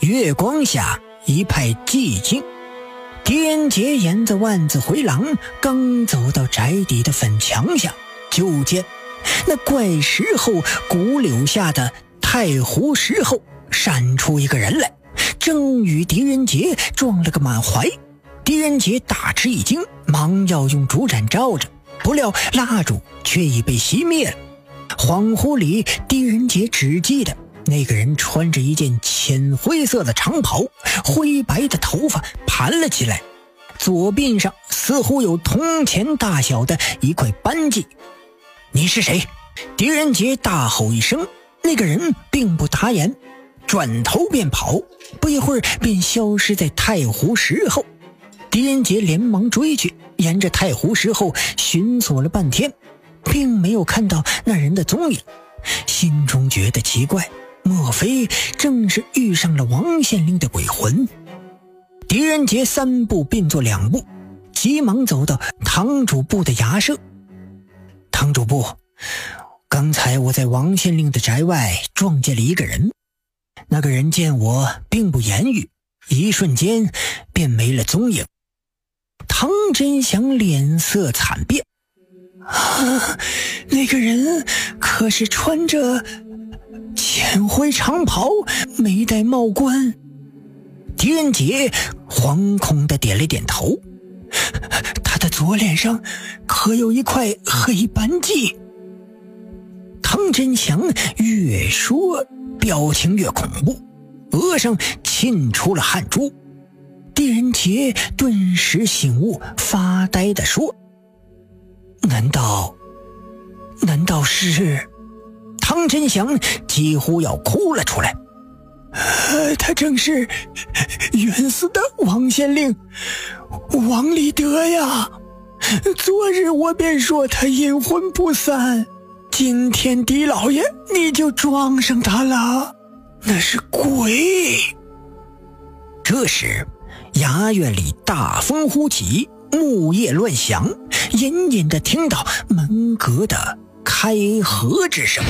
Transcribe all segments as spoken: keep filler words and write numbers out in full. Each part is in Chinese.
月光下一派寂静。狄仁杰沿着万子回廊刚走到宅邸的粉墙下，就见那怪石后古柳下的太湖石后闪出一个人来，正与狄仁杰撞了个满怀。狄仁杰大吃一惊，忙要用竹盏照着，不料蜡烛却已被熄灭了。恍惚里，狄仁杰只记得那个人穿着一件浅灰色的长袍，灰白的头发盘了起来，左鬓上似乎有铜钱大小的一块斑迹。你是谁？狄仁杰大吼一声，那个人并不答言，转头便跑，不一会儿便消失在太湖石后。狄仁杰连忙追去，沿着太湖石后寻索了半天，并没有看到那人的踪影，心中觉得奇怪，莫非正是遇上了王县令的鬼魂？狄仁杰三步并作两步，急忙走到堂主部的衙舍。堂主部，刚才我在王县令的宅外撞见了一个人，那个人见我并不言语，一瞬间便没了踪影。唐真祥脸色惨变，啊，那个人可是穿着浅灰长袍，没戴帽冠？狄仁杰惶恐地点了点头，他的左脸上可有一块黑斑迹？唐真祥越说表情越恐怖，额上沁出了汗珠。狄仁杰顿时醒悟，发呆地说，难道难道是……唐真祥几乎要哭了出来。呃，他正是冤死的王县令王立德呀！昨日我便说他阴魂不散，今天狄老爷你就撞上他了，那是鬼。这时衙院里大风呼起，木叶乱响，隐隐地听到门阁的开合之声。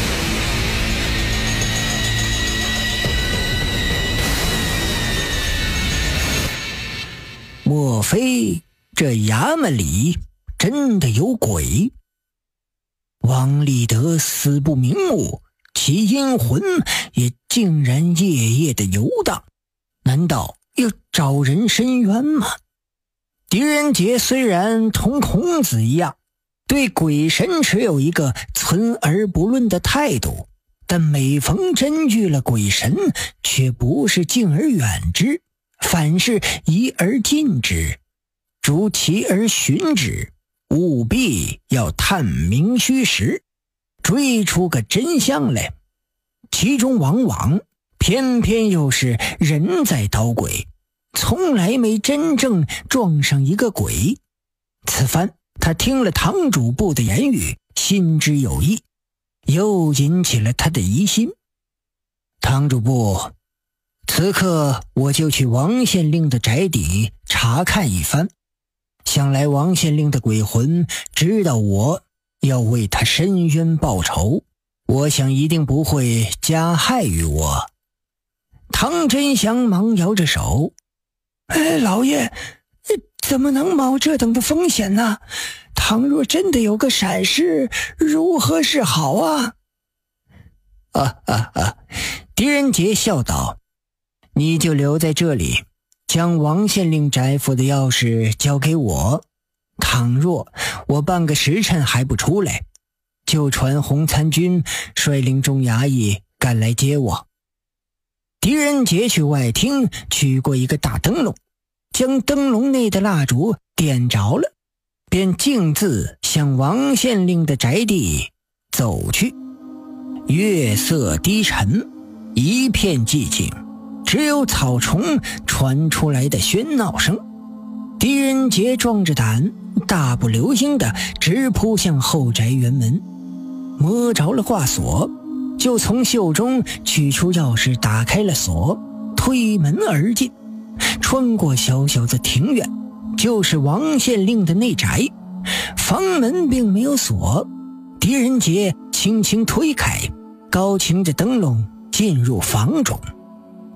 莫非这衙门里真的有鬼？王立德死不瞑目，其阴魂也竟然夜夜的游荡，难道要找人伸冤吗？狄仁杰虽然同孔子一样对鬼神持有一个存而不论的态度，但每逢真遇了鬼神，却不是敬而远之，反是移而近之，逐其而寻之，务必要探明虚实，追出个真相来。其中往往偏偏又是人在捣鬼，从来没真正撞上一个鬼。此番他听了堂主部的言语，心知有意，又引起了他的疑心。堂主部，此刻我就去王县令的宅邸查看一番，想来王县令的鬼魂知道我要为他伸冤报仇，我想一定不会加害于我。唐真祥忙摇着手，哎，老爷怎么能冒这等的风险呢？倘若真的有个闪失，如何是好啊？啊啊啊！狄仁杰笑道，你就留在这里，将王县令宅府的钥匙交给我，倘若我半个时辰还不出来，就传洪参军率领众衙役赶来接我。狄仁杰去外厅取过一个大灯笼，将灯笼内的蜡烛点着了，便径自向王县令的宅地走去。月色低沉，一片寂静，只有草丛传出来的喧闹声。狄仁杰壮着胆，大步流星地直扑向后宅园门，摸着了挂锁，就从袖中取出钥匙打开了锁，推门而进。穿过小小的庭院，就是王县令的内宅，房门并没有锁。狄仁杰轻轻推开，高擎着灯笼进入房中。